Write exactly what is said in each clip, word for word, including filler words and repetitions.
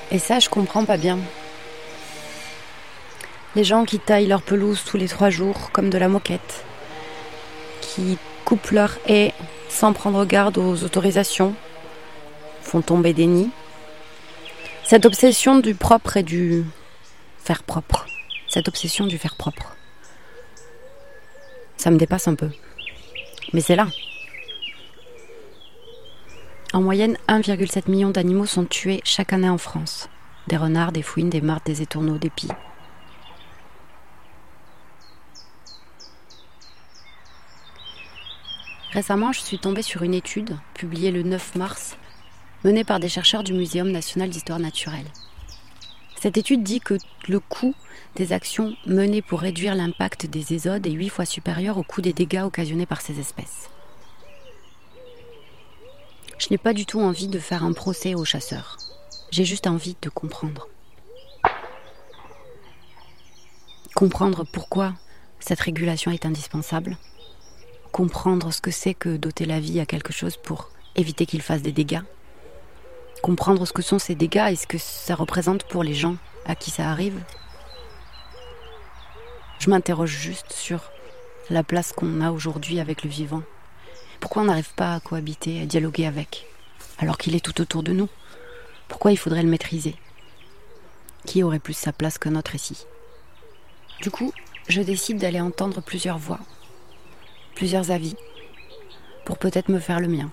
Et ça, je comprends pas bien. Les gens qui taillent leur pelouse tous les trois jours, comme de la moquette, qui coupent leur haie sans prendre garde aux autorisations, font tomber des nids. Cette obsession du propre et du faire propre. Cette obsession du faire propre. Ça me dépasse un peu. Mais c'est là. En moyenne, un virgule sept million d'animaux sont tués chaque année en France. Des renards, des fouines, des martres, des étourneaux, des pies. Récemment, je suis tombée sur une étude, publiée le neuf mars, menée par des chercheurs du Muséum national d'histoire naturelle. Cette étude dit que le coût des actions menées pour réduire l'impact des ésodes est huit fois supérieur au coût des dégâts occasionnés par ces espèces. Je n'ai pas du tout envie de faire un procès aux chasseurs. J'ai juste envie de comprendre. Comprendre pourquoi cette régulation est indispensable. Comprendre ce que c'est que doter la vie à quelque chose pour éviter qu'il fasse des dégâts. Comprendre ce que sont ces dégâts et ce que ça représente pour les gens à qui ça arrive. Je m'interroge juste sur la place qu'on a aujourd'hui avec le vivant. Pourquoi on n'arrive pas à cohabiter, à dialoguer avec, alors qu'il est tout autour de nous? Pourquoi il faudrait le maîtriser? Qui aurait plus sa place qu'un autre ici? Du coup, je décide d'aller entendre plusieurs voix, plusieurs avis, pour peut-être me faire le mien.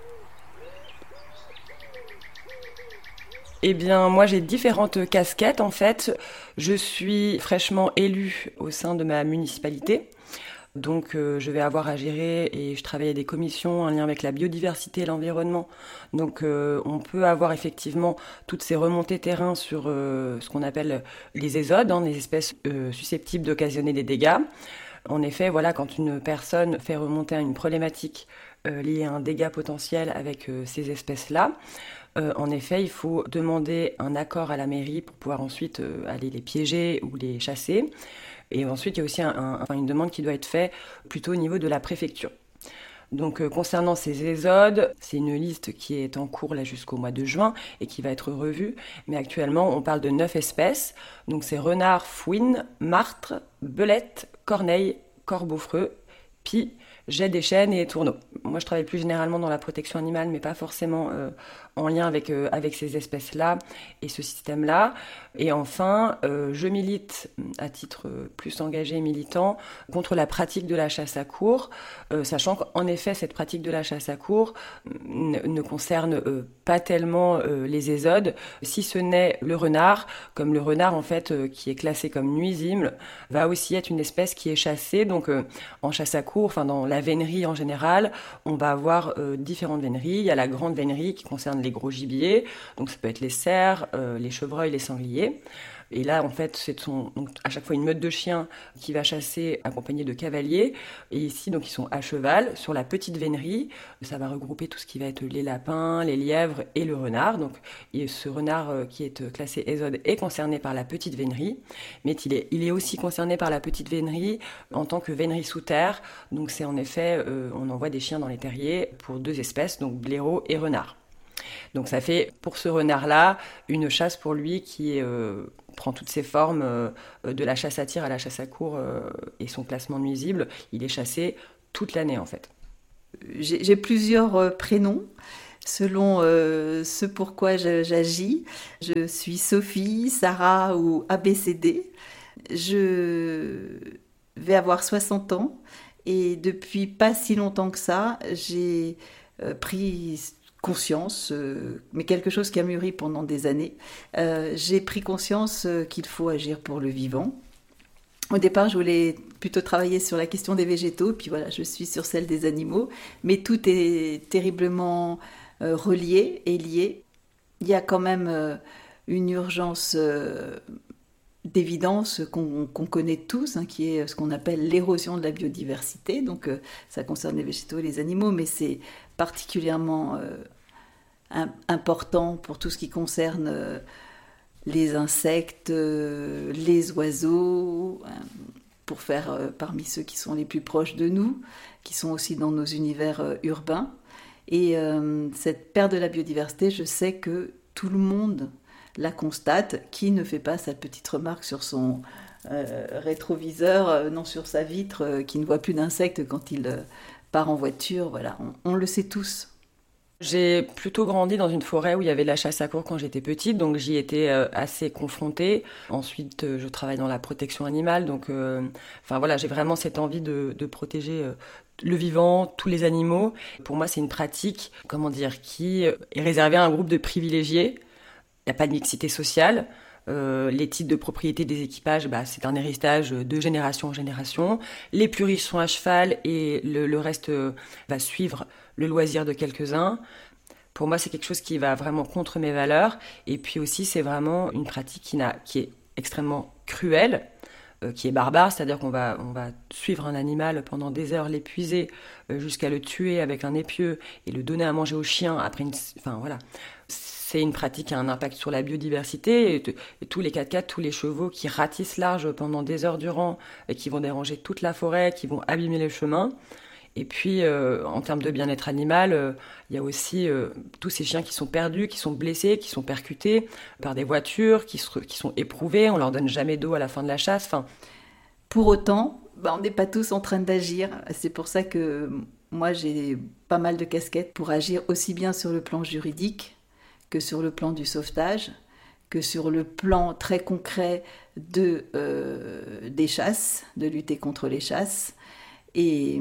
Eh bien, moi, j'ai différentes casquettes, en fait. Je suis fraîchement élue au sein de ma municipalité. Donc, euh, je vais avoir à gérer et je travaille à des commissions en lien avec la biodiversité et l'environnement. Donc, euh, on peut avoir effectivement toutes ces remontées terrain sur euh, ce qu'on appelle les ésodes, hein, les espèces euh, susceptibles d'occasionner des dégâts. En effet, voilà, quand une personne fait remonter à une problématique euh, liée à un dégât potentiel avec euh, ces espèces-là, Euh, en effet, il faut demander un accord à la mairie pour pouvoir ensuite euh, aller les piéger ou les chasser. Et ensuite, il y a aussi un, un, enfin, une demande qui doit être faite plutôt au niveau de la préfecture. Donc, euh, concernant ces ésodes, c'est une liste qui est en cours là jusqu'au mois de juin et qui va être revue. Mais actuellement, on parle de neuf espèces. Donc, c'est renard, fouine, martre, belette, corneille, corbeau-freux, pie, jet des chênes et étourneaux. Moi, je travaille plus généralement dans la protection animale, mais pas forcément euh, en lien avec, euh, avec ces espèces-là et ce système-là. Et enfin, euh, je milite à titre plus engagé et militant contre la pratique de la chasse à courre, euh, sachant qu'en effet, cette pratique de la chasse à courre ne, ne concerne euh, pas tellement euh, les ésodes, si ce n'est le renard, comme le renard, en fait, euh, qui est classé comme nuisible, va aussi être une espèce qui est chassée. Donc, euh, en chasse à courre, enfin, dans la vénerie en général, on va avoir euh, différentes véneries. Il y a la grande vénerie qui concerne les gros gibiers, donc ça peut être les cerfs, euh, les chevreuils, les sangliers. Et là, en fait, c'est son, donc, à chaque fois une meute de chiens qui va chasser accompagnée de cavaliers. Et ici, donc, ils sont à cheval sur la petite vénerie. Ça va regrouper tout ce qui va être les lapins, les lièvres et le renard. Donc, et ce renard euh, qui est classé ésode est concerné par la petite vénerie, mais il est, il est aussi concerné par la petite vénerie en tant que vénerie sous terre. Donc, c'est en effet, euh, on envoie des chiens dans les terriers pour deux espèces, donc blaireau et renard. Donc ça fait pour ce renard-là une chasse pour lui qui euh, prend toutes ses formes, euh, de la chasse à tir à la chasse à courre euh, et son classement nuisible. Il est chassé toute l'année en fait. J'ai, j'ai plusieurs euh, prénoms selon euh, ce pourquoi je, j'agis. Je suis Sophie, Sarah ou A B C D. Je vais avoir soixante ans et depuis pas si longtemps que ça, j'ai euh, pris conscience, euh, mais quelque chose qui a mûri pendant des années. Euh, j'ai pris conscience euh, qu'il faut agir pour le vivant. Au départ, je voulais plutôt travailler sur la question des végétaux, puis voilà, je suis sur celle des animaux, mais tout est terriblement euh, relié et lié. Il y a quand même euh, une urgence euh, d'évidence qu'on, qu'on connaît tous, hein, qui est ce qu'on appelle l'érosion de la biodiversité. Donc, euh, ça concerne les végétaux et les animaux, mais c'est particulièrement euh, un, important pour tout ce qui concerne euh, les insectes, euh, les oiseaux, euh, pour faire euh, parmi ceux qui sont les plus proches de nous, qui sont aussi dans nos univers euh, urbains. Et euh, cette perte de la biodiversité, je sais que tout le monde la constate, qui ne fait pas sa petite remarque sur son euh, rétroviseur, euh, non sur sa vitre, euh, qui ne voit plus d'insectes quand il euh, part en voiture. Voilà, on, on le sait tous. J'ai plutôt grandi dans une forêt où il y avait de la chasse à courre quand j'étais petite, donc j'y étais euh, assez confrontée. Ensuite, euh, je travaille dans la protection animale, donc euh, enfin voilà, j'ai vraiment cette envie de, de protéger euh, le vivant, tous les animaux. Pour moi, c'est une pratique, comment dire, qui est réservée à un groupe de privilégiés. Il n'y a pas de mixité sociale. Euh, les titres de propriété des équipages, bah, c'est un héritage de génération en génération. Les plus riches sont à cheval et le, le reste euh, va suivre le loisir de quelques-uns. Pour moi, c'est quelque chose qui va vraiment contre mes valeurs. Et puis aussi, c'est vraiment une pratique qui, n'a, qui est extrêmement cruelle, euh, qui est barbare. C'est-à-dire qu'on va, on va suivre un animal pendant des heures, l'épuiser euh, jusqu'à le tuer avec un épieu et le donner à manger aux chiens après une... Enfin, voilà. C'est une pratique qui a un impact sur la biodiversité. Et, et tous les quatre-quatre, tous les chevaux qui ratissent large pendant des heures durant et qui vont déranger toute la forêt, qui vont abîmer les chemins. Et puis, euh, en termes de bien-être animal, euh, il y a aussi euh, tous ces chiens qui sont perdus, qui sont blessés, qui sont percutés par des voitures, qui, se, qui sont éprouvés. On leur donne jamais d'eau à la fin de la chasse. Enfin... Pour autant, bah, on n'est pas tous en train d'agir. C'est pour ça que moi, j'ai pas mal de casquettes pour agir aussi bien sur le plan juridique que sur le plan du sauvetage, que sur le plan très concret de, euh, des chasses, de lutter contre les chasses. Et,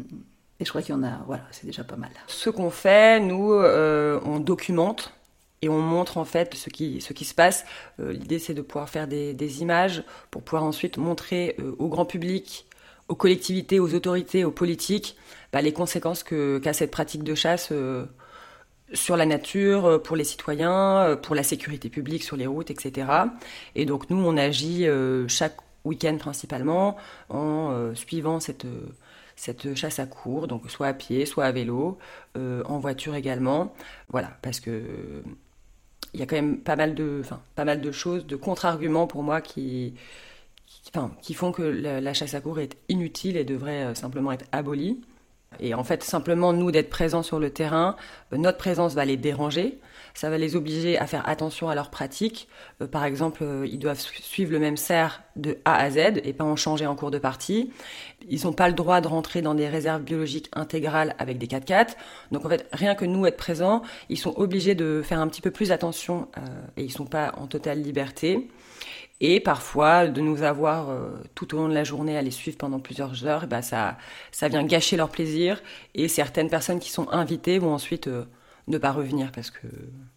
et je crois qu'il y en a, voilà, c'est déjà pas mal. Ce qu'on fait, nous, euh, on documente et on montre en fait ce qui, ce qui se passe. Euh, l'idée, c'est de pouvoir faire des, des images pour pouvoir ensuite montrer euh, au grand public, aux collectivités, aux autorités, aux politiques, bah, les conséquences que, qu'a cette pratique de chasse euh, sur la nature, pour les citoyens, pour la sécurité publique sur les routes, et cetera. Et donc nous, on agit euh, chaque week-end principalement en euh, suivant cette, cette chasse à courre, donc soit à pied, soit à vélo, euh, en voiture également. Voilà, parce que il y a quand même pas mal de, enfin, pas mal de choses, de contre-arguments pour moi qui, qui, enfin, qui font que la, la chasse à courre est inutile et devrait euh, simplement être abolie. Et en fait, simplement, nous, d'être présents sur le terrain, euh, notre présence va les déranger. Ça va les obliger à faire attention à leurs pratiques. Euh, par exemple, euh, ils doivent suivre le même cerf de A à Z et pas en changer en cours de partie. Ils n'ont pas le droit de rentrer dans des réserves biologiques intégrales avec des quatre-quatre. Donc en fait, rien que nous, être présents, ils sont obligés de faire un petit peu plus attention euh, et ils ne sont pas en totale liberté. Et parfois, de nous avoir euh, tout au long de la journée à les suivre pendant plusieurs heures, et ben ça, ça vient gâcher leur plaisir. Et certaines personnes qui sont invitées vont ensuite euh, ne pas revenir parce que,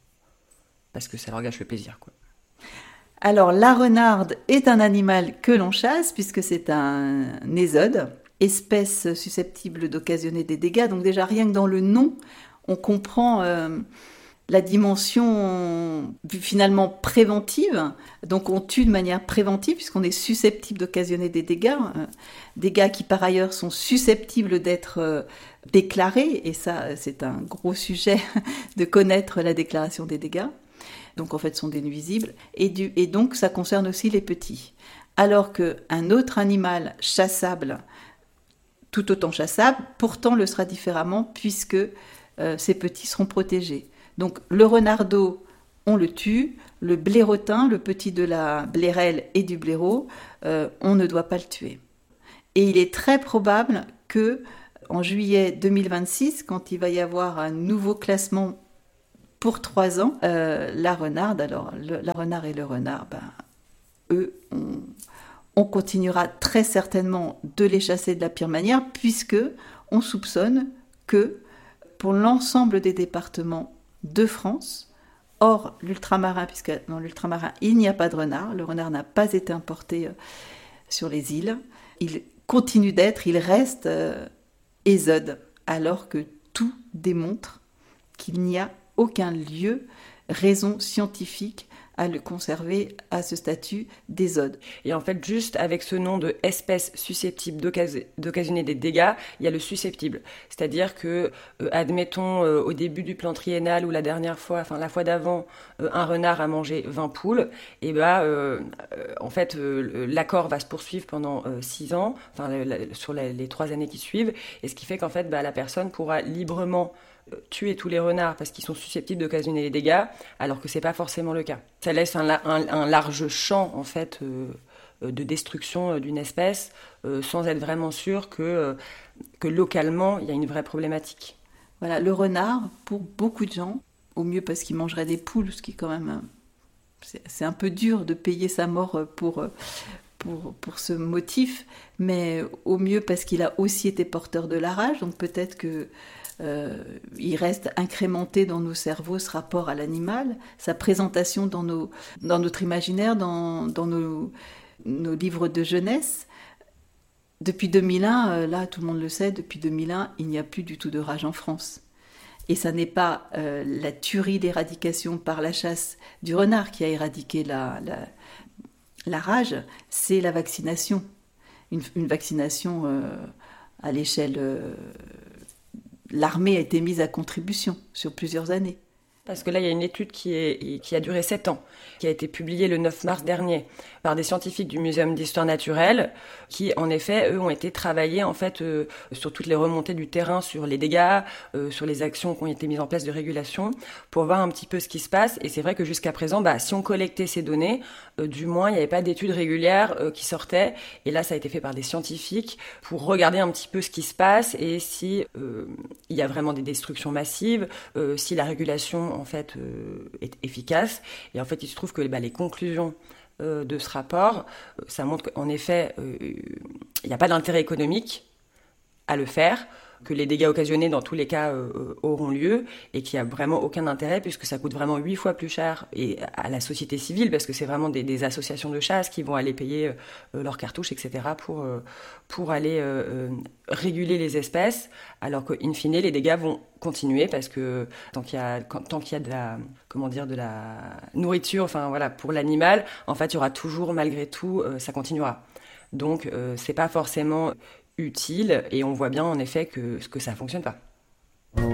parce que ça leur gâche le plaisir, quoi. Alors, la renarde est un animal que l'on chasse puisque c'est un ésode, espèce susceptible d'occasionner des dégâts. Donc déjà, rien que dans le nom, on comprend... Euh, la dimension finalement préventive, donc on tue de manière préventive puisqu'on est susceptible d'occasionner des dégâts, euh, dégâts qui par ailleurs sont susceptibles d'être euh, déclarés, et ça c'est un gros sujet de connaître la déclaration des dégâts, donc en fait sont des nuisibles, et, du, et donc ça concerne aussi les petits. Alors qu'un autre animal chassable, tout autant chassable, pourtant le sera différemment puisque euh, ces petits seront protégés. Donc le renardeau, on le tue, le blaireautin, le petit de la blairelle et du blaireau, euh, on ne doit pas le tuer. Et il est très probable que en juillet deux mille vingt-six, quand il va y avoir un nouveau classement pour trois ans, euh, la renarde, alors le, la renarde et le renard, ben, eux, on, on continuera très certainement de les chasser de la pire manière, puisque on soupçonne que pour l'ensemble des départements de France, hors l'ultramarin, puisque dans l'ultramarin, il n'y a pas de renard. Le renard n'a pas été importé euh, sur les îles. Il continue d'être, il reste euh, ésode, alors que tout démontre qu'il n'y a aucun lieu, raison scientifique à le conserver à ce statut d'ésode. Et en fait, juste avec ce nom de espèce susceptible d'occas- d'occasionner des dégâts, il y a le susceptible. C'est-à-dire que, euh, admettons, euh, au début du plan triennal ou la dernière fois, enfin la fois d'avant, euh, un renard a mangé vingt poules, et ben, euh, euh, en fait, euh, l'accord va se poursuivre pendant euh, six ans, enfin la, la, sur la, les trois années qui suivent, et ce qui fait qu'en fait, bah, la personne pourra librement tuer tous les renards parce qu'ils sont susceptibles d'occasionner les dégâts, alors que c'est pas forcément le cas. Ça laisse un, un, un large champ en fait euh, de destruction d'une espèce euh, sans être vraiment sûr que, euh, que localement il y a une vraie problématique. Voilà, le renard, pour beaucoup de gens, au mieux parce qu'il mangerait des poules, ce qui est quand même... C'est, c'est un peu dur de payer sa mort pour, pour, pour ce motif, mais au mieux parce qu'il a aussi été porteur de la rage, donc peut-être que euh, il reste incrémenté dans nos cerveaux ce rapport à l'animal, sa présentation dans, nos, dans notre imaginaire, dans, dans nos, nos livres de jeunesse. Depuis deux mille un, là tout le monde le sait, depuis deux mille un, il n'y a plus du tout de rage en France. Et ça n'est pas euh, la tuerie d'éradication par la chasse du renard qui a éradiqué la, la, la rage, c'est la vaccination. Une, une vaccination euh, à l'échelle... Euh, l'armée a été mise à contribution sur plusieurs années. Parce que là, il y a une étude qui, est, qui a duré sept ans, qui a été publiée le neuf mars dernier par des scientifiques du Muséum d'histoire naturelle, qui, en effet, eux, ont été travaillés en fait euh, sur toutes les remontées du terrain, sur les dégâts, euh, sur les actions qui ont été mises en place de régulation, pour voir un petit peu ce qui se passe. Et c'est vrai que jusqu'à présent, bah, si on collectait ces données, euh, du moins, il n'y avait pas d'études régulières euh, qui sortaient. Et là, ça a été fait par des scientifiques pour regarder un petit peu ce qui se passe et si euh, il y a vraiment des destructions massives, euh, si la régulation en fait euh, est efficace. Et en fait, il se trouve que bah, les conclusions euh, de ce rapport, euh, ça montre qu'en effet, il euh, n'y a pas d'intérêt économique à le faire, que les dégâts occasionnés dans tous les cas euh, auront lieu et qu'il n'y a vraiment aucun intérêt puisque ça coûte vraiment huit fois plus cher et à la société civile parce que c'est vraiment des, des associations de chasse qui vont aller payer euh, leurs cartouches, et cetera pour, euh, pour aller euh, réguler les espèces alors qu'in fine les dégâts vont continuer parce que tant qu'il y a, quand, tant qu'il y a de la, comment dire, de la nourriture enfin, voilà, pour l'animal, en fait il y aura toujours malgré tout, euh, ça continuera. Donc euh, c'est pas forcément utile et on voit bien en effet que, que ça ne fonctionne pas.